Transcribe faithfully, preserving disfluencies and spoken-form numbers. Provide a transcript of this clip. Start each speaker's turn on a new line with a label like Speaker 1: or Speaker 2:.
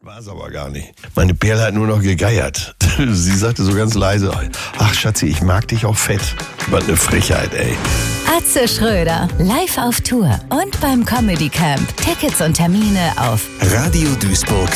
Speaker 1: War es aber gar nicht. Meine Perle hat nur noch gegeiert. Sie sagte so ganz leise, ach Schatzi, ich mag dich auch fett. Was eine Frechheit, ey.
Speaker 2: Atze Schröder, live auf Tour und beim Comedy Camp. Tickets und Termine auf
Speaker 3: Radio Duisburg.